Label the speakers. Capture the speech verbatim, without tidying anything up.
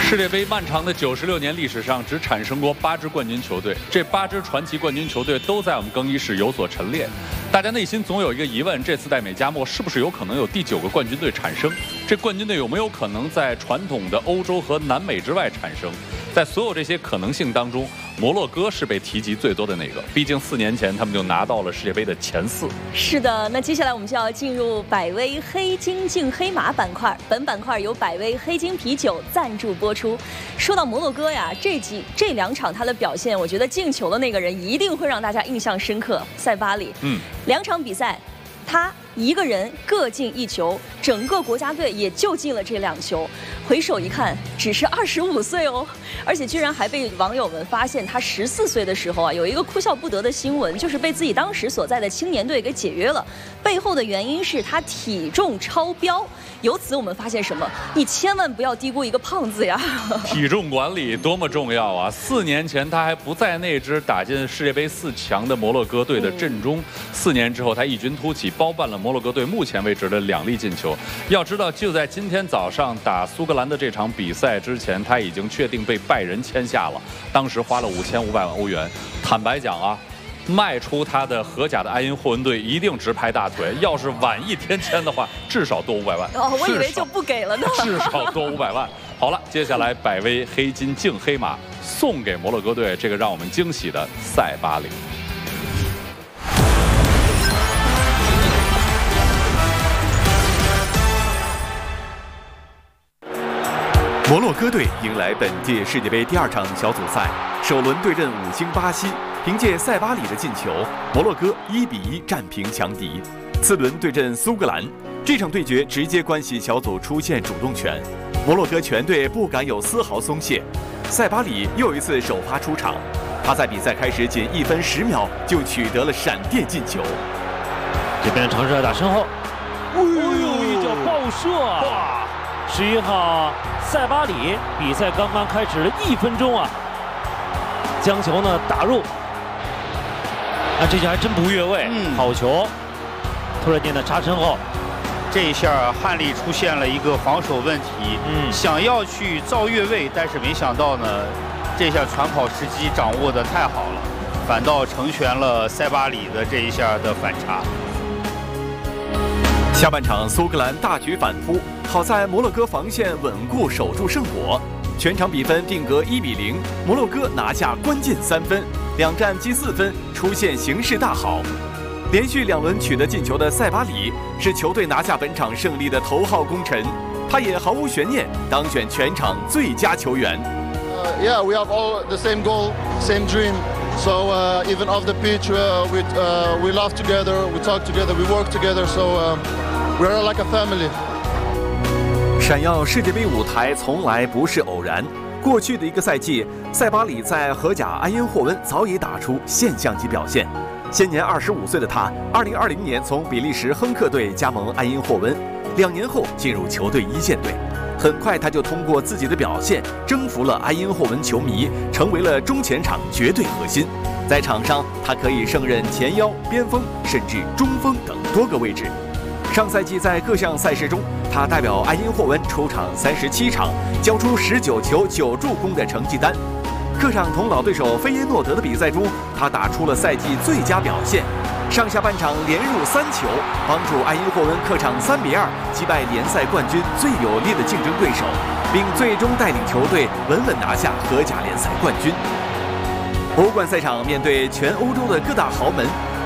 Speaker 1: 世界杯漫长的九十六年历史上，只产生过八支冠军球队，这八支传奇冠军球队都在我们更衣室有所陈列。大家内心总有一个疑问：这次在美加墨是不是有可能有第九个冠军队产生？这冠军队有没有可能在传统的欧洲和南美之外产生？在所有这些可能性当中，摩洛哥是被提及最多的那个。毕竟四年前他们就拿到了世界杯的前四。
Speaker 2: 是的，那接下来我们就要进入百威黑金净黑马板块。本板块由百威黑金啤酒赞助播出。说到摩洛哥呀，这几这两场他的表现，我觉得进球的那个人一定会让大家印象深刻。塞巴里，嗯，两场比赛，他一个人各进一球，整个国家队也就进了这两球。回首一看，只是二十五岁哦，而且居然还被网友们发现他十四岁的时候啊，有一个哭笑不得的新闻，就是被自己当时所在的青年队给解约了。背后的原因是他体重超标。由此我们发现什么？你千万不要低估一个胖子呀！
Speaker 1: 体重管理多么重要啊！四年前他还不在那支打进世界杯四强的摩洛哥队的阵中，四年之后他异军突起，包办了摩洛哥队目前为止的两粒进球。要知道，就在今天早上打苏格兰的这场比赛之前，他已经确定被拜仁签下了，当时花了五千五百万欧元。坦白讲啊，卖出他的荷甲的埃因霍温队一定直拍大腿，要是晚一天签的话，至少多五百万。
Speaker 2: 哦，我以为就不给了呢。
Speaker 1: 至少多五百万。好了，接下来百威黑金净黑马送给摩洛哥队这个让我们惊喜的塞巴里。
Speaker 3: 摩洛哥队迎来本届世界杯第二场小组赛，首轮对阵五星巴西。凭借塞巴里的进球，摩洛哥一比一战平强敌。次轮对阵苏格兰，这场对决直接关系小组出线主动权。摩洛哥全队不敢有丝毫松懈，塞巴里又一次首发出场，他在比赛开始仅一分十秒就取得了闪电进球。
Speaker 4: 这边尝试打身后，哎呦，一脚爆射！哇，十一号塞巴里，比赛刚刚开始了一分钟啊，将球呢打入。啊，这球还真不越位，嗯、好球！突然间的插身后，
Speaker 5: 这一下汉利出现了一个防守问题，嗯，想要去造越位，但是没想到呢，这下传跑时机掌握的太好了，反倒成全了塞巴里的这一下的反差。
Speaker 3: 下半场苏格兰大举反扑，好在摩洛哥防线稳固守住胜果。全场比分定格一比零，摩洛哥拿下关键三分，两战积四分，出现形势大好。连续两轮取得进球的塞巴里是球队拿下本场胜利的头号功臣，他也毫无悬念当选全场最佳球员。
Speaker 6: Uh, yeah, we have all the same goal, same dream. So uh, even off the pitch, uh, we uh, we laugh together, we talk together, we work together. So uh, we're like a family.
Speaker 3: 闪耀世界杯舞台从来不是偶然。过去的一个赛季，塞巴里在荷甲埃因霍温早已打出现象级表现。现年二十五岁的他，二零二零年从比利时亨克队加盟埃因霍温，两年后进入球队一线队。很快，他就通过自己的表现征服了埃因霍温球迷，成为了中前场绝对核心。在场上，他可以胜任前腰、边锋，甚至中锋等多个位置。上赛季在各项赛事中，他代表埃因霍温出场三十七场，交出十九球九助攻的成绩单。客场同老对手菲耶诺德的比赛中，他打出了赛季最佳表现。上下半场连入三球，帮助埃因霍温客场三比二击败联赛冠军最有力的竞争对手，并最终带领球队稳稳拿下荷甲联赛冠军。欧冠赛场面对全欧洲的各大豪门，